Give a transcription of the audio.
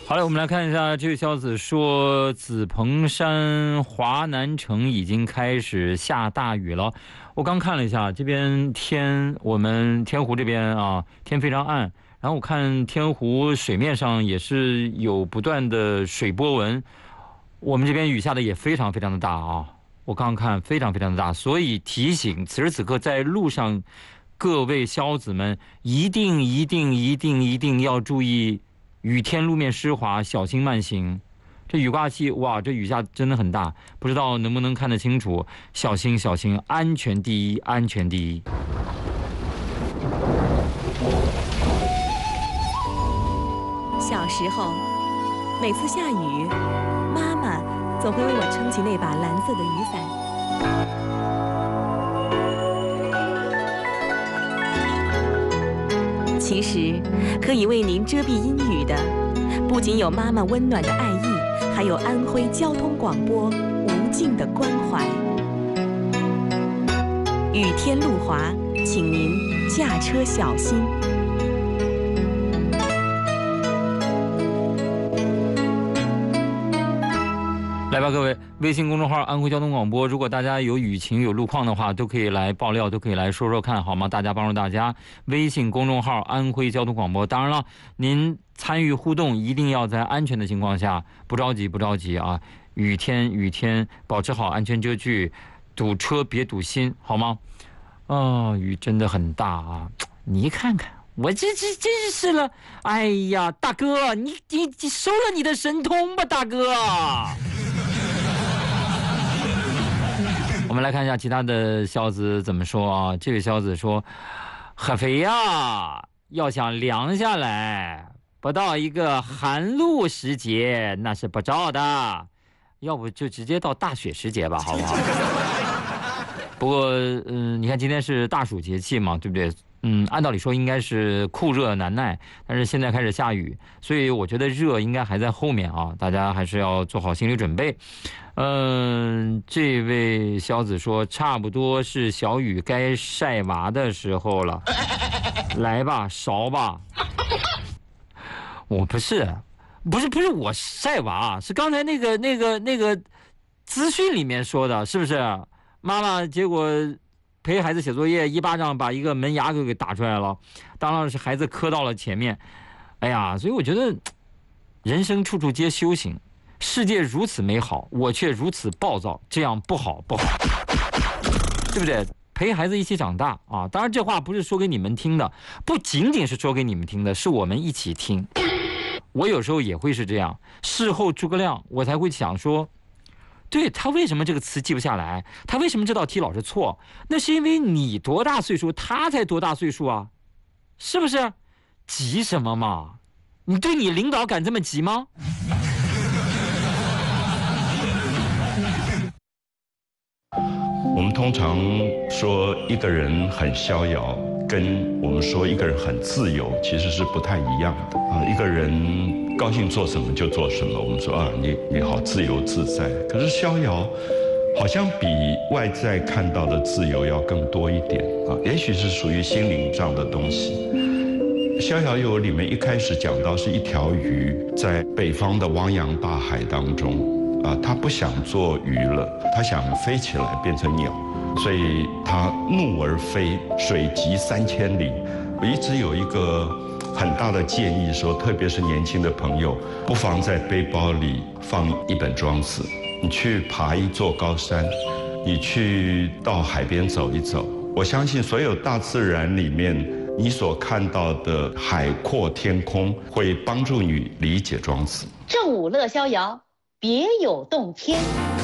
好嘞，我们来看一下这位小子说，紫蓬山华南城已经开始下大雨了。我刚看了一下这边天，我们天湖这边啊，天非常暗。然后我看天湖水面上也是有不断的水波纹，我们这边雨下的也非常非常的大啊。我刚刚看非常非常的大，所以提醒此时此刻在路上各位小子们，一定要注意。雨天路面湿滑，小心慢行。这雨刮器，哇，这雨下真的很大，不知道能不能看得清楚。小心，小心，安全第一，安全第一。 小时候，每次下雨，妈妈总会为我撑起那把蓝色的雨伞。其实，可以为您遮蔽阴雨的，不仅有妈妈温暖的爱意，还有安徽交通广播无尽的关怀。雨天路滑，请您驾车小心。 来吧，各位，微信公众号安徽交通广播，如果大家有雨情有路况的话，都可以来爆料，都可以来说说看，好吗？大家帮助大家。微信公众号安徽交通广播，当然了，您参与互动一定要在安全的情况下，不着急，不着急啊！雨天，保持好安全遮距，堵车别堵心，好吗？雨真的很大啊！你看看。我这真是了，哎呀，大哥，你收了你的神通吧，大哥。我们来看一下其他的小子怎么说啊？这位小子说，合肥呀，要想凉下来，不到一个寒露时节那是不着的，要不就直接到大雪时节吧，好不好？不过，你看今天是大暑节气嘛，对不对？按道理说应该是酷热难耐，但是现在开始下雨，所以我觉得热应该还在后面啊，大家还是要做好心理准备。这位小子说，差不多是小雨该晒娃的时候了，来吧，勺吧。我不是我晒娃，是刚才那个资讯里面说的，是不是？妈妈结果陪孩子写作业，一巴掌把一个门牙给打出来了，当然是孩子磕到了前面。哎呀，所以我觉得人生处处皆修行，世界如此美好，我却如此暴躁，这样不好，对不对？陪孩子一起长大啊！当然这话不是说给你们听的，不仅仅是说给你们听的，是我们一起听。我有时候也会是这样，事后诸葛亮，我才会想说，对，他为什么这个词记不下来？他为什么这道题老是错？那是因为你多大岁数，他才多大岁数啊？是不是？急什么嘛？你对你领导敢这么急吗？ 我们通常说一个人很逍遥，跟我们说一个人很自由其实是不太一样的啊。一个人高兴做什么就做什么，我们说啊，你好自由自在。可是逍遥好像比外在看到的自由要更多一点啊，也许是属于心灵上的东西。逍遥游里面一开始讲到是一条鱼在北方的汪洋大海当中啊，他不想做鱼了，他想飞起来变成鸟，所以他怒而飞，水急3000里。我一直有一个很大的建议说，特别是年轻的朋友，不妨在背包里放一本庄子，你去爬一座高山，你去到海边走一走，我相信所有大自然里面你所看到的海阔天空会帮助你理解庄子。 正午乐逍遥，别有洞天。